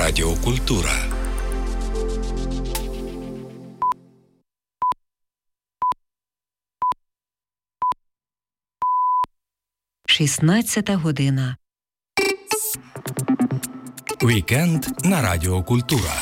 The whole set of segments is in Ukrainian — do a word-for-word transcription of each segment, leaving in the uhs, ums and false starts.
Радіокультура. шістнадцята година. Вікенд на Радіокультура.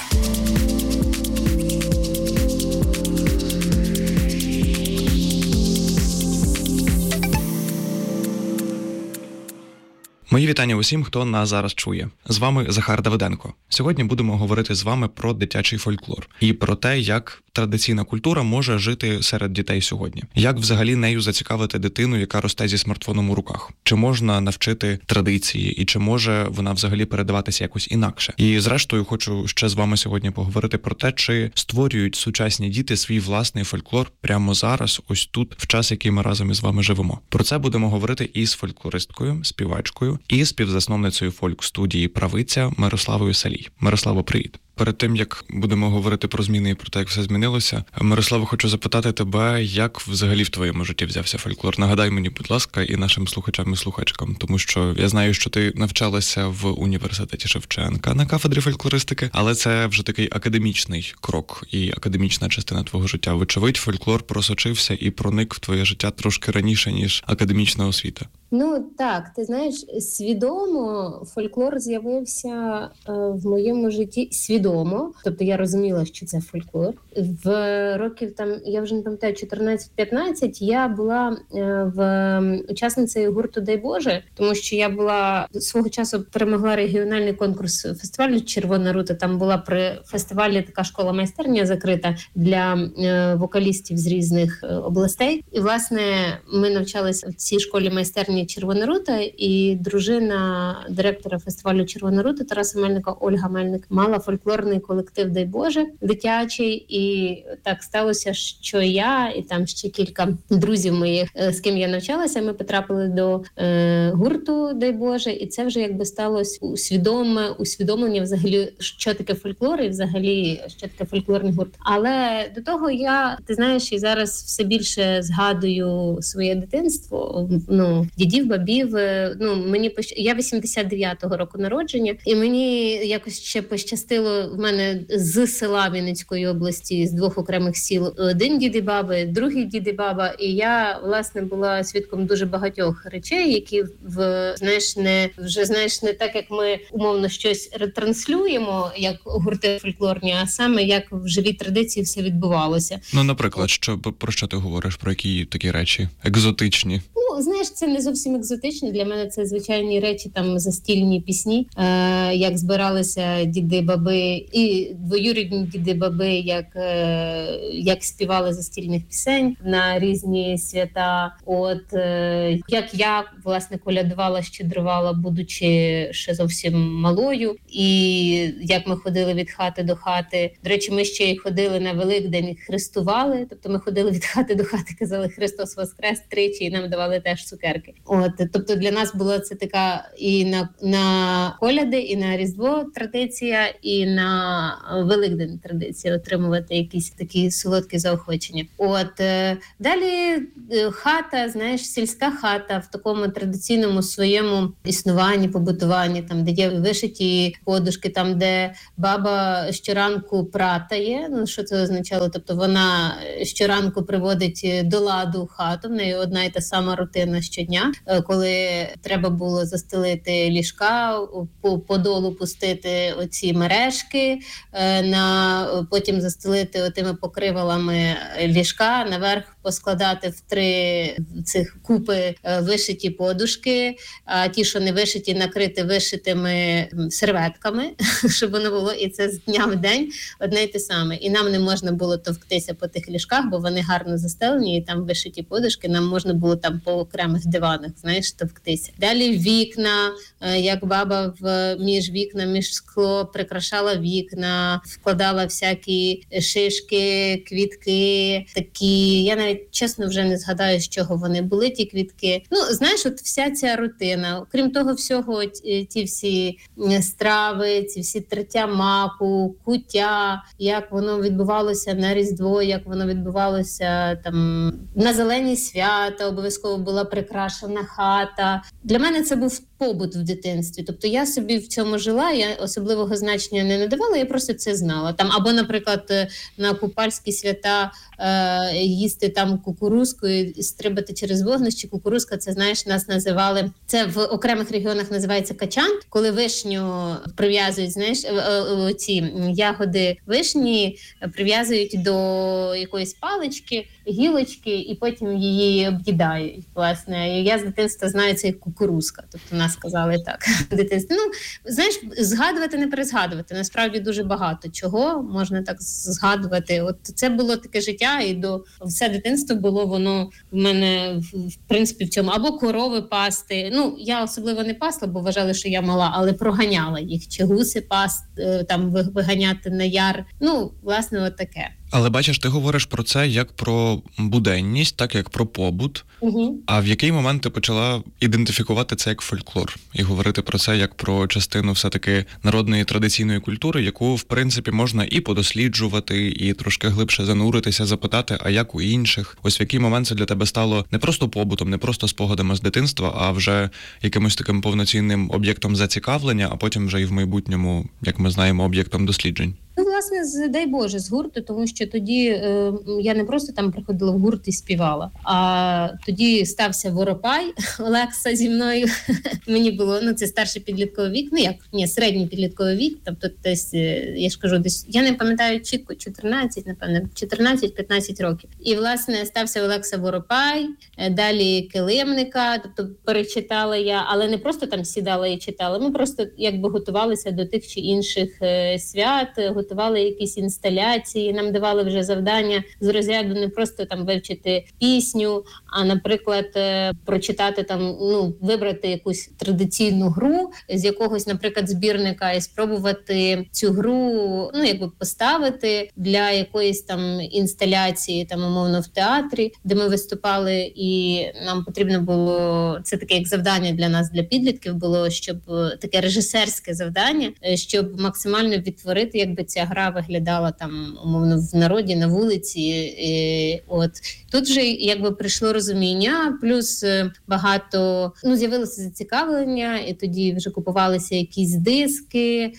Мої вітання усім, хто нас зараз чує. З вами Захар Давиденко. Сьогодні будемо говорити з вами про дитячий фольклор і про те, як традиційна культура може жити серед дітей сьогодні. Як взагалі нею зацікавити дитину, яка росте зі смартфоном у руках? Чи можна навчити традиції і чи може вона взагалі передаватися якось інакше? І зрештою хочу ще з вами сьогодні поговорити про те, чи створюють сучасні діти свій власний фольклор прямо зараз, ось тут, в час, який ми разом із вами живемо. Про це будемо говорити із фольклористкою, співачкою і співзасновницею фольк-студії «Правиця» Мирославою Салій. Мирославо, привіт. Перед тим, як будемо говорити про зміни і про те, як все змінилося, Мирославо, хочу запитати тебе, як взагалі в твоєму житті взявся фольклор? Нагадай мені, будь ласка, і нашим слухачам і слухачкам, тому що я знаю, що ти навчалася в університеті Шевченка на кафедрі фольклористики, але це вже такий академічний крок і академічна частина твого життя. Вочевидь, фольклор просочився і проник в твоє життя трошки раніше, ніж академічна освіта. Ну так, ти знаєш, свідомо фольклор з'явився е, в моєму житті свідомо. Тобто я розуміла, що це фольклор. В років там, я вже не пам'ятаю, чотирнадцять-п'ятнадцять я була е, в учасницею гурту «Дай Боже», тому що я була свого часу перемогла регіональний конкурс фестивалю «Червона рута». Там була при фестивалі така школа-майстерня закрита для е, вокалістів з різних е, областей. І, власне, ми навчалися в цій школі-майстерні «Червона рута», і дружина директора фестивалю «Червона рута» Тараса Мельника, Ольга Мельник, мала фольклорний колектив «Дай Боже» дитячий, і так сталося, що я і там ще кілька друзів моїх, з ким я навчалася, ми потрапили до е, гурту «Дай Боже», і це вже якби сталося усвідоме, усвідомлення взагалі, що таке фольклор і взагалі, що таке фольклорний гурт. Але до того я, ти знаєш, і зараз все більше згадую своє дитинство, ну, дідів, бабів, ну, мені, я вісімдесят дев'ятого року народження, і мені якось ще пощастило, в мене з села Вінницької області, з двох окремих сіл, один дід і баби, другий дід і баба, і я, власне, була свідком дуже багатьох речей, які, в, знаєш, не, вже, знаєш, не так, як ми умовно щось ретранслюємо, як гурти фольклорні, а саме, як в живій традиції все відбувалося. Ну, наприклад, що, про що ти говориш, про які такі речі? Екзотичні? Ну, знаєш, це не зовсім екзотично. Для мене це звичайні речі, там, застільні пісні, е, як збиралися діди-баби, і двоюрідні діди-баби, як, е, як співали застільних пісень на різні свята. От, е, як я, власне, колядувала, щедрувала, будучи ще зовсім малою, і як ми ходили від хати до хати. До речі, ми ще й ходили на Великдень, хрестували, тобто ми ходили від хати до хати, казали «Христос Воскрес» тричі, і нам давали теж цукерки. От, тобто для нас була це така і на, на коляди, і на Різдво традиція, і на Великдень традиція отримувати якісь такі солодкі заохочення. От, е, далі е, хата, знаєш, сільська хата в такому традиційному своєму існуванні, побутуванні, там, де є вишиті подушки, там, де баба щоранку пратає, ну, що це означало? Тобто вона щоранку приводить до ладу хату, в неї одна і та сама рутина щодня, коли треба було застелити ліжка, по, по долу пустити оці мережки, на, потім застелити отими покривалами ліжка, наверх поскладати в три цих купи вишиті подушки, а ті, що не вишиті, накрити вишитими серветками, щоб воно було, і це з дня в день одне й те саме. І нам не можна було товктися по тих ліжках, бо вони гарно застелені, і там вишиті подушки, нам можна було там по окремих диванах, знаєш, товктися. Далі вікна, як баба в між вікна, між скло прикрашала вікна, вкладала всякі шишки, квітки, такі, я навіть чесно вже не згадаю, з чого вони були, ті квітки. Ну, знаєш, от вся ця рутина. Крім того всього, ті всі страви, ці всі тертя маку, куття, як воно відбувалося на Різдво, як воно відбувалося там на зелені свята, обов'язково була прикрашена хата. Для мене це був побут в дитинстві. Тобто я собі в цьому жила, я особливого значення не надавала, я просто це знала. Там, або, наприклад, на купальські свята е, їсти там кукурузку і стрибати через вогнище. Кукурузка, це, знаєш, нас називали, це в окремих регіонах називається качан, коли вишню прив'язують, знаєш, ці ягоди вишні прив'язують до якоїсь палички, гілочки, і потім її об'їдають, власне. І я з дитинства знаю, це як кукурузка. Тобто нас сказали так. Дитинство. Ну, знаєш, згадувати не перезгадувати. Насправді дуже багато чого можна так згадувати. От це було таке життя, і до все дитинство було воно в мене, в принципі, в цьому. Або корови пасти. Ну, я особливо не пасла, бо вважали, що я мала, але проганяла їх. Чи гуси пасти, там виганяти на яр. Ну, власне, от таке. Але бачиш, ти говориш про це як про буденність, так як про побут. Угу. А в який момент ти почала ідентифікувати це як фольклор і говорити про це як про частину все-таки народної традиційної культури, яку, в принципі, можна і подосліджувати, і трошки глибше зануритися, запитати, а як у інших? Ось в який момент це для тебе стало не просто побутом, не просто спогадами з дитинства, а вже якимось таким повноцінним об'єктом зацікавлення, а потім вже і в майбутньому, як ми знаємо, об'єктом досліджень? Ну, власне, з, дай Боже, з гурту, тому що тоді е, я не просто там приходила в гурт і співала, а тоді стався Воропай Олекса зі мною. Мені було, ну, це старший підлітковий вік, ну як, ні, середній підлітковий вік, тобто десь, я ж кажу, десь, я не пам'ятаю чітко, чотирнадцять, напевно, чотирнадцять-п'ятнадцять років. І, власне, стався Олекса Воропай, далі Килимника, тобто перечитала я, але не просто там сідала і читала, ми просто якби готувалися до тих чи інших е, свят, готували якісь інсталяції, нам давали вже завдання з розряду не просто там вивчити пісню, а, наприклад, прочитати там, ну, вибрати якусь традиційну гру з якогось, наприклад, збірника і спробувати цю гру, ну, якби поставити для якоїсь там інсталяції, там, умовно, в театрі, де ми виступали, і нам потрібно було, це таке як завдання для нас, для підлітків було, щоб таке режисерське завдання, щоб максимально відтворити, якби ця гра виглядала там, умовно, в народі, на вулиці. І, от. Тут вже якби прийшло розуміння, плюс багато, ну, з'явилося зацікавлення, і тоді вже купувалися якісь диски,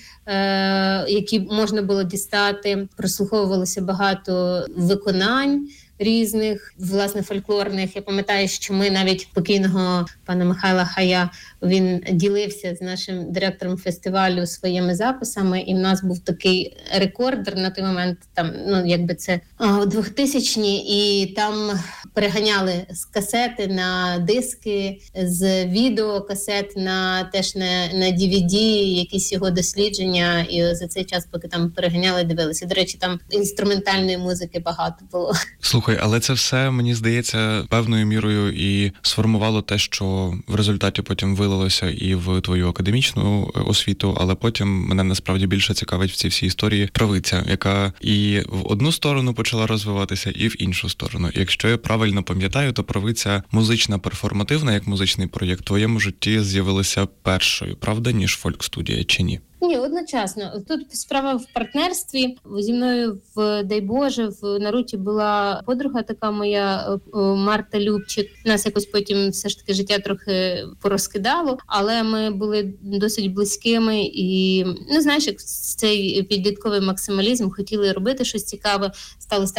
е, які можна було дістати, прослуховувалося багато виконань різних, власне, фольклорних. Я пам'ятаю, що ми навіть покійного пана Михайла Хая, він ділився з нашим директором фестивалю своїми записами, і в нас був такий рекордер на той момент, там, ну, якби це двохтисячні, і там переганяли з касети на диски, з відеокасет на теж на, на ді ві ді, якісь його дослідження, і за цей час, поки там переганяли, дивилися. До речі, там інструментальної музики багато було. Слухай, але це все, мені здається, певною мірою і сформувало те, що в результаті потім вилилося і в твою академічну освіту, але потім мене насправді більше цікавить в цій всій історії правиця, яка і в одну сторону почала розвиватися, і в іншу сторону. І якщо я правильно пам'ятаю, то правиця музична, перформативна, як музичний проєкт, в твоєму житті з'явилася першою, правда, ніж фольк-студія, чи ні? Ні, одночасно. Тут справа в партнерстві. Зі мною, в дай Боже, в Наруті була подруга така моя, Марта Любчик. Нас якось потім все ж таки життя трохи порозкидало, але ми були досить близькими і, ну, знаєш, як цей підлітковий максималізм, хотіли робити щось цікаве, стали